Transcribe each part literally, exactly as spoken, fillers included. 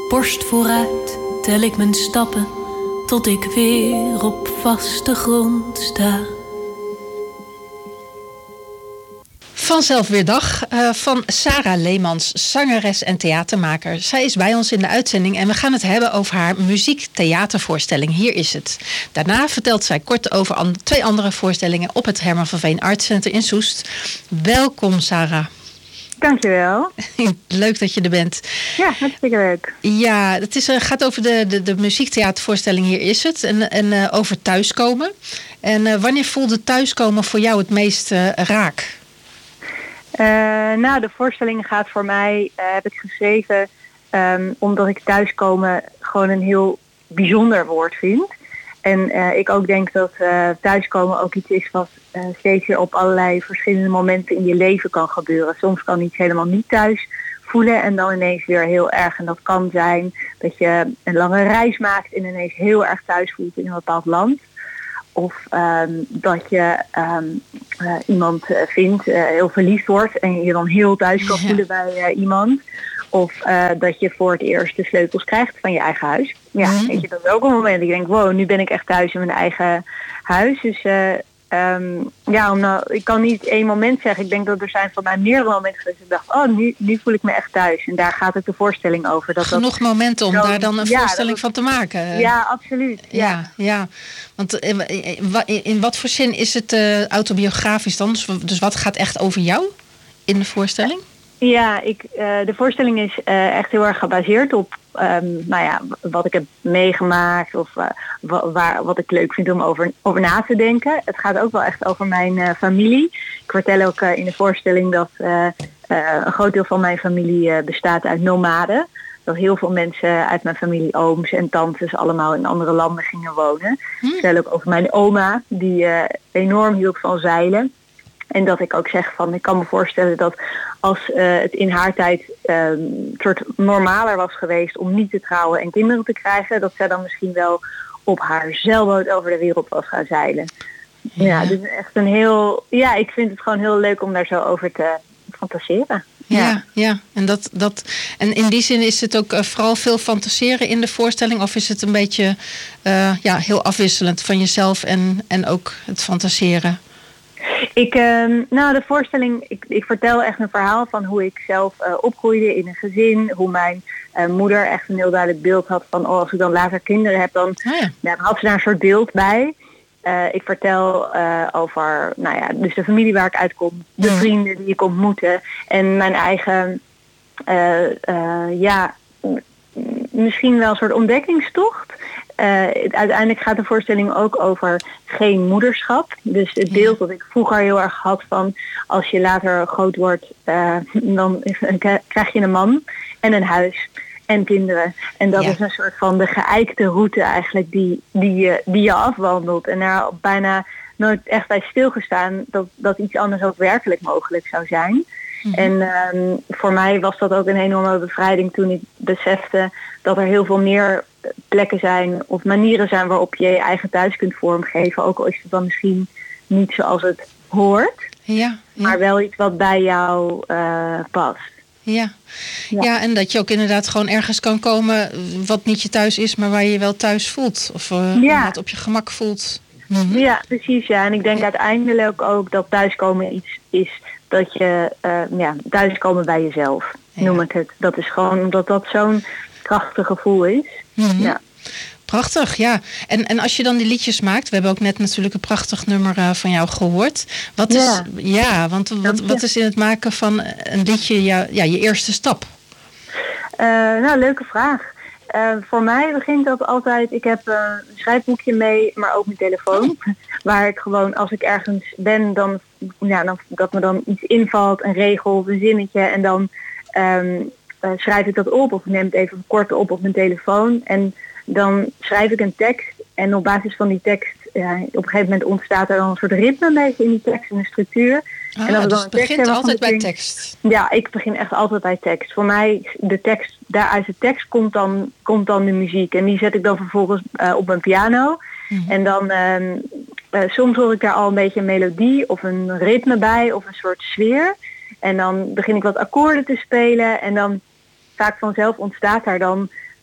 Borst vooruit tel ik mijn stappen tot ik weer op vaste grond sta. Vanzelf weer dag uh, van Sarah Leemans, zangeres en theatermaker. Zij is bij ons in de uitzending en we gaan het hebben over haar muziektheatervoorstelling. Hier is het. Daarna vertelt zij kort over an- twee andere voorstellingen op het Herman van Veen Arts Center in Soest. Welkom, Sarah. Dankjewel. Leuk dat je er bent. Ja, hartstikke leuk. Ja, het is, uh, gaat over de, de, de muziektheatervoorstelling Hier is het. En, en uh, over thuiskomen. En uh, wanneer voelde thuiskomen voor jou het meest uh, raak? Uh, nou, de voorstelling gaat voor mij, uh, heb ik geschreven, um, omdat ik thuiskomen gewoon een heel bijzonder woord vind. En uh, ik ook denk dat uh, thuiskomen ook iets is wat uh, steeds weer op allerlei verschillende momenten in je leven kan gebeuren. Soms kan iets helemaal niet thuis voelen en dan ineens weer heel erg. En dat kan zijn dat je een lange reis maakt en ineens heel erg thuis voelt in een bepaald land. Of um, dat je um, uh, iemand uh, vindt, uh, heel verliefd wordt en je dan heel thuis kan voelen ja. bij uh, iemand. Of uh, dat je voor het eerst de sleutels krijgt van je eigen huis. Ja, mm. weet je, dat is ook een moment. Ik denk, wow, nu ben ik echt thuis in mijn eigen huis. Dus uh, um, ja, om nou, ik kan niet één moment zeggen. Ik denk dat er zijn van mij meerdere momenten geweest. Ik dacht, oh, nu, nu voel ik me echt thuis. En daar gaat ook de voorstelling over. Dat Genoeg dat, momenten om zo, daar dan een ja, voorstelling dat, van te maken. Ja, absoluut. Ja, ja. ja. Want in, in wat voor zin is het uh, autobiografisch dan? Dus, dus wat gaat echt over jou in de voorstelling? Ja, ik, uh, de voorstelling is uh, echt heel erg gebaseerd op um, nou ja, wat ik heb meegemaakt of uh, wa- waar, wat ik leuk vind om over, over na te denken. Het gaat ook wel echt over mijn uh, familie. Ik vertel ook uh, in de voorstelling dat uh, uh, een groot deel van mijn familie uh, bestaat uit nomaden. Dat heel veel mensen uit mijn familie, ooms en tantes, allemaal in andere landen gingen wonen. Hm. Ik vertel ook over mijn oma, die uh, enorm hield van zeilen. En dat ik ook zeg van, ik kan me voorstellen dat als uh, het in haar tijd uh, een soort normaler was geweest om niet te trouwen en kinderen te krijgen, dat zij dan misschien wel op haar zeilboot over de wereld was gaan zeilen. Ja, ja dus echt een heel, ja, ik vind het gewoon heel leuk om daar zo over te fantaseren. Ja, ja, ja. En, dat, dat, en in die zin is het ook uh, vooral veel fantaseren in de voorstelling, of is het een beetje uh, ja, heel afwisselend van jezelf en, en ook het fantaseren? Ik, uh, nou, de voorstelling, ik, ik vertel echt een verhaal van hoe ik zelf uh, opgroeide in een gezin. Hoe mijn uh, moeder echt een heel duidelijk beeld had van, oh, als ik dan later kinderen heb, dan, oh ja. Ja, dan had ze daar een soort beeld bij. Uh, ik vertel uh, over, nou ja, dus de familie waar ik uitkom, de ja. vrienden die ik ontmoette en mijn eigen, uh, uh, ja, misschien wel een soort ontdekkingstocht. Uh, uiteindelijk gaat de voorstelling ook over geen moederschap. Dus het beeld dat ik vroeger heel erg had van, als je later groot wordt, uh, dan krijg je een man en een huis en kinderen. En dat ja. is een soort van de geëikte route eigenlijk die, die, je, die je afwandelt. En daar bijna nooit echt bij stilgestaan dat, dat iets anders ook werkelijk mogelijk zou zijn. Mm-hmm. En um, voor mij was dat ook een enorme bevrijding toen ik besefte dat er heel veel meer plekken zijn of manieren zijn waarop je je eigen thuis kunt vormgeven. Ook al is het dan misschien niet zoals het hoort, ja, ja. maar wel iets wat bij jou uh, past. Ja. Ja. ja, en dat je ook inderdaad gewoon ergens kan komen wat niet je thuis is, maar waar je je wel thuis voelt. Of uh, ja. wat op je gemak voelt. Mm-hmm. Ja, precies. Ja. En ik denk ja. uiteindelijk ook dat thuiskomen iets is dat je uh, ja, thuiskomen bij jezelf, ja. noem ik het. Dat is gewoon omdat dat zo'n krachtig gevoel is. Mm-hmm. Ja. Prachtig, ja. En, en als je dan die liedjes maakt, we hebben ook net natuurlijk een prachtig nummer uh, van jou gehoord. Wat is, ja, ja want wat, wat is in het maken van een liedje ja, ja, je eerste stap? Uh, nou, leuke vraag. Uh, voor mij begint dat altijd, ik heb uh, een schrijfboekje mee, maar ook mijn telefoon. Oh. Waar ik gewoon, als ik ergens ben, dan, ja, dan dat me dan iets invalt, een regel of een zinnetje. En dan um, uh, schrijf ik dat op of ik neem het even kort op op mijn telefoon. En dan schrijf ik een tekst en op basis van die tekst, ja, op een gegeven moment ontstaat er dan een soort ritme een beetje in die tekst en een structuur. Ah, en als dus dan het begint altijd bij tekst? Ja, ik begin echt altijd bij tekst. Voor mij, de tekst, daar uit de tekst komt dan, komt dan de muziek. En die zet ik dan vervolgens uh, op mijn piano. Mm-hmm. En dan, uh, uh, soms hoor ik daar al een beetje een melodie of een ritme bij of een soort sfeer. En dan begin ik wat akkoorden te spelen en dan vaak vanzelf ontstaat daar dan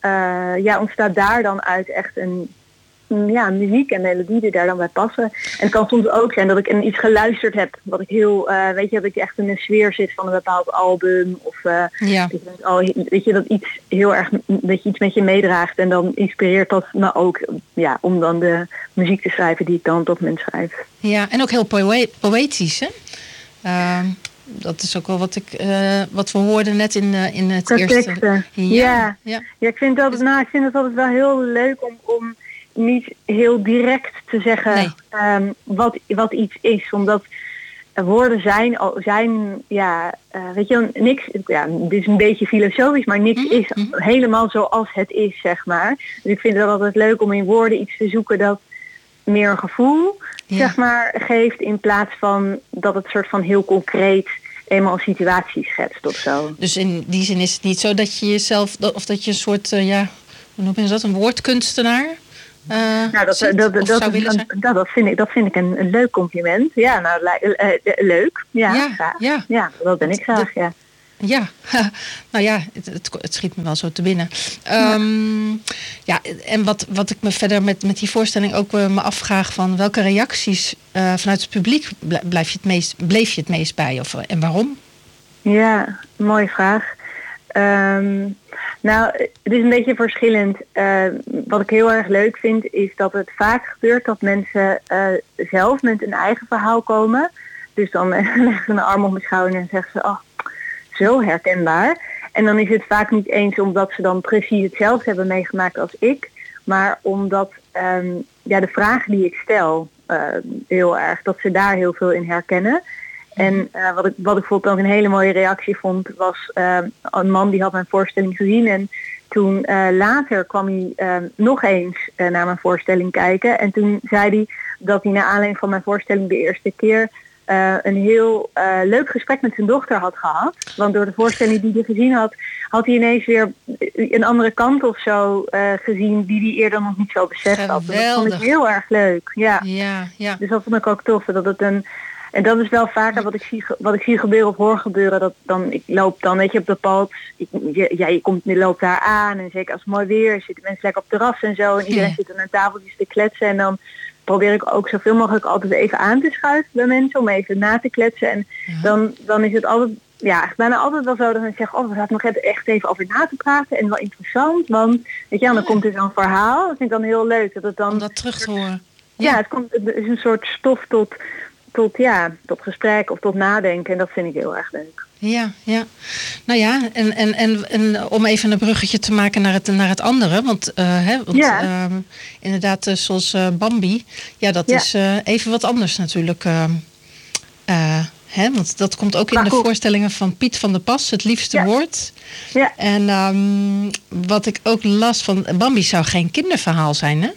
uh, ja, ontstaat daar dan uit echt een ja, muziek en melodie die daar dan bij passen. En het kan soms ook zijn dat ik in iets geluisterd heb, wat ik heel, uh, weet je, dat ik echt in een sfeer zit van een bepaald album. Of uh, ja. weet, je, oh, weet je, dat iets heel erg, dat je iets met je meedraagt. En dan inspireert dat me ook ja, om dan de muziek te schrijven die ik dan op dat moment schrijf. Ja, en ook heel poë- poëtisch, hè? Uh, dat is ook wel wat ik uh, wat we hoorden net in, uh, in het Perfect. eerste. Ja. Ja. Ja. ja, ik vind dat, nou, ik vind het altijd wel heel leuk om, om niet heel direct te zeggen nee. um, wat, wat iets is. Omdat woorden zijn, zijn ja, uh, weet je, niks, ja, dit is een beetje filosofisch, maar niks mm-hmm. is helemaal zoals het is, zeg maar. Dus ik vind het altijd leuk om in woorden iets te zoeken dat meer een gevoel, ja. zeg maar, geeft, in plaats van dat het soort van heel concreet eenmaal een situatie schetst of zo. Dus in die zin is het niet zo dat je jezelf, of dat je een soort, uh, ja, hoe noem je dat, een woordkunstenaar Uh, nou, dat, zit, dat, dat, dat, dat, dat, vind ik, dat vind ik een, een leuk compliment. Ja, nou, uh, uh, leuk. Ja, ja, graag. Ja. ja, dat ben ik graag, ja. Ja, nou ja, het, het, het schiet me wel zo te binnen. Um, ja. ja, en wat, wat ik me verder met, met die voorstelling ook uh, me afvraag van welke reacties uh, vanuit het publiek blijf je het meest, bleef je het meest bij of, en waarom? Ja, mooie vraag. Um, nou, het is een beetje verschillend. Uh, wat ik heel erg leuk vind is dat het vaak gebeurt dat mensen uh, zelf met een eigen verhaal komen. Dus dan leggen ze een arm op mijn schouder en zeggen ze, oh, zo herkenbaar. En dan is het vaak niet eens omdat ze dan precies hetzelfde hebben meegemaakt als ik, maar omdat um, ja, de vragen die ik stel uh, heel erg, dat ze daar heel veel in herkennen. En uh, wat, ik, wat ik bijvoorbeeld ook een hele mooie reactie vond, was uh, een man die had mijn voorstelling gezien. En toen uh, later kwam hij uh, nog eens uh, naar mijn voorstelling kijken. En toen zei hij dat hij naar aanleiding van mijn voorstelling de eerste keer uh, een heel uh, leuk gesprek met zijn dochter had gehad. Want door de voorstelling die hij gezien had, had hij ineens weer een andere kant of zo uh, gezien die hij eerder nog niet zo beseft had. En dat vond ik heel erg leuk. Ja. Ja, ja. Dus dat vond ik ook tof, dat het een... En dat is wel vaker wat ik zie, wat ik zie gebeuren of hoor gebeuren. Dat dan, ik loop dan, weet je, op de pad. Ik, je, ja, je, komt, je loopt daar aan. En zeker als het mooi weer is, zitten mensen lekker op het terras en zo. En iedereen ja. zit aan een tafeltjes te kletsen. En dan probeer ik ook zoveel mogelijk altijd even aan te schuiven bij mensen. Om even na te kletsen. En ja. dan, dan is het altijd, ja, bijna altijd wel zo dat mensen zeggen, oh, we zaten nog echt even over na te praten. En wel interessant. Want, weet je, dan oh, komt er zo'n verhaal. Dat vind ik dan heel leuk. Dat het dan, om dat terug te horen. Ja, ja het, komt, het is een soort stof tot... Tot, ja, tot gesprek of tot nadenken. En dat vind ik heel erg leuk. Ja, ja. Nou ja, en, en, en, en om even een bruggetje te maken naar het, naar het andere. Want, uh, hè, want ja. uh, inderdaad, uh, zoals uh, Bambi. Ja, dat ja. is uh, even wat anders natuurlijk. Uh, uh, hè, want dat komt ook in maar de goed. voorstellingen van Piet van der Pas. Het liefste ja. woord. Ja. En um, wat ik ook las van Bambi zou geen kinderverhaal zijn, hè?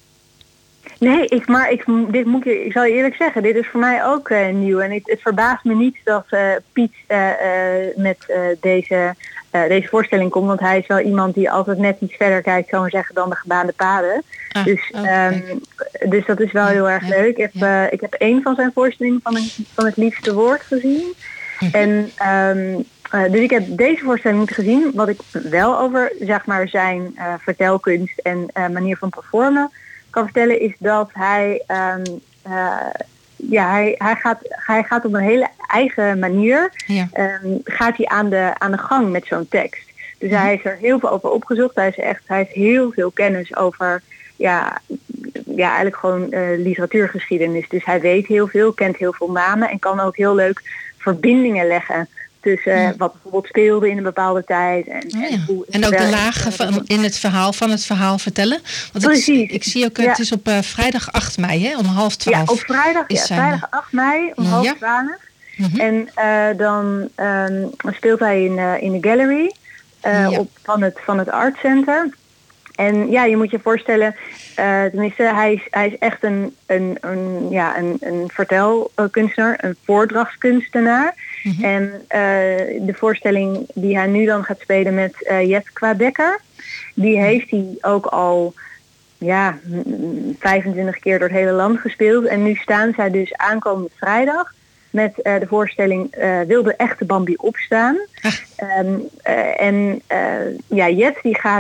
Nee, ik, maar ik, dit moet ik, ik zal je eerlijk zeggen, dit is voor mij ook uh, nieuw. En ik, het verbaast me niet dat uh, Piet uh, uh, met uh, deze, uh, deze voorstelling komt. Want hij is wel iemand die altijd net iets verder kijkt, zou maar zeggen, dan de gebaande paden. Ah, dus, okay. um, dus dat is wel ja, heel erg ja, leuk. Ik heb, ja. uh, ik heb één van zijn voorstellingen van, een, van het liefste woord gezien. Mm-hmm. En um, uh, dus ik heb deze voorstelling niet gezien. Wat ik wel over, zeg maar, zijn uh, vertelkunst en uh, manier van performen kan vertellen is dat hij, um, uh, ja, hij, hij, gaat, hij gaat op een hele eigen manier ja. um, gaat hij aan de, aan de gang met zo'n tekst. Dus mm-hmm. hij is er heel veel over opgezocht. Hij is echt, hij heeft heel veel kennis over ja, ja, eigenlijk gewoon uh, literatuurgeschiedenis. Dus hij weet heel veel, kent heel veel namen en kan ook heel leuk verbindingen leggen tussen ja. wat bijvoorbeeld speelde in een bepaalde tijd. En, oh ja. en, hoe, en ook de lagen van, in het verhaal van het verhaal vertellen. Want Precies. Ik, ik zie ook, ja. het is op uh, vrijdag acht mei, hè, om half twaalf. Ja, op vrijdag, ja, zijn... vrijdag acht mei om ja. half twaalf. Mm-hmm. En uh, dan um, speelt hij in, uh, in de gallery uh, ja. op, van, het, van het Art Center. En ja, je moet je voorstellen, uh, tenminste, hij is, hij is echt een, een, een, ja, een, een vertelkunstenaar, een voordrachtskunstenaar. Mm-hmm. En uh, de voorstelling die hij nu dan gaat spelen met uh, Jet Kwadekker, die mm-hmm. heeft hij ook al ja, vijfentwintig keer door het hele land gespeeld. En nu staan zij dus aankomende vrijdag met uh, de voorstelling uh, Wil de echte Bambi opstaan. Ah. Um, uh, en uh, ja, Jet die gaat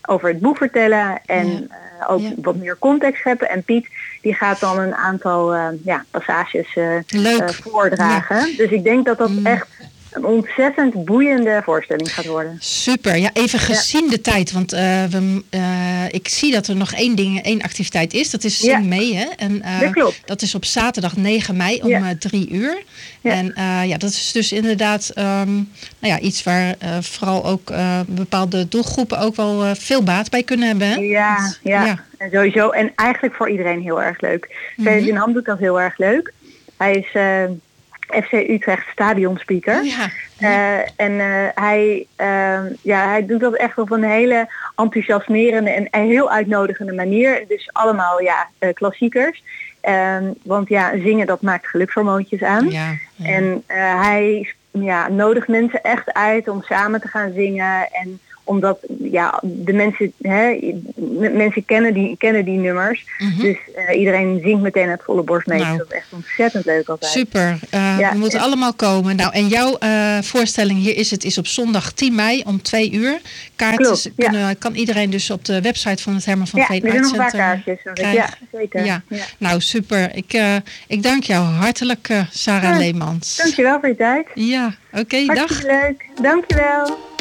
over het boek vertellen en Ja. uh, ook Ja. wat meer context scheppen. En Piet die gaat dan een aantal uh, ja, passages uh, Leuk. Uh, voordragen. Ja. Dus ik denk dat dat Mm. echt een ontzettend boeiende voorstelling gaat worden. Super. Ja, even gezien ja. de tijd. Want uh, we, uh, ik zie dat er nog één ding, één activiteit is. Dat is Zing ja. mee. Hè? En, uh, dat klopt. Dat is op zaterdag negen mei om ja. uh, drie uur. Ja. En uh, ja, dat is dus inderdaad um, nou ja, iets waar uh, vooral ook uh, bepaalde doelgroepen ook wel uh, veel baat bij kunnen hebben. Hè? Ja, dus, ja. ja. En sowieso. En eigenlijk voor iedereen heel erg leuk. Mm-hmm. Ferdinand Ham doet dat heel erg leuk. Hij is Uh, F C Utrecht stadionspeaker. Ja, ja. Uh, en uh, hij, uh, ja, hij doet dat echt op een hele enthousiasmerende en, en heel uitnodigende manier. Dus allemaal ja, uh, klassiekers. Uh, want ja, zingen dat maakt gelukshormoontjes aan. Ja, ja. En uh, hij ja, nodigt mensen echt uit om samen te gaan zingen. En omdat ja, de mensen, hè, mensen kennen die, kennen die nummers. Mm-hmm. Dus uh, iedereen zingt meteen uit volle borst mee. Nou, dat is echt ontzettend leuk altijd. Super. Uh, ja, we moeten en... allemaal komen. Nou, en jouw uh, voorstelling hier is het is op zondag tien mei om twee uur. Kaarten Klopt, kunnen, ja. kan iedereen dus op de website van het Herman van ja, Veen Art Center krijgen. Ja, er zijn nog een paar kaartjes. Ja, zeker. Ja. Ja. Nou, super. Ik, uh, ik dank jou hartelijk, uh, Sarah ja, Leemans. Dankjewel voor je tijd. Ja, oké. Okay, dag. Hartstikke leuk. Dankjewel.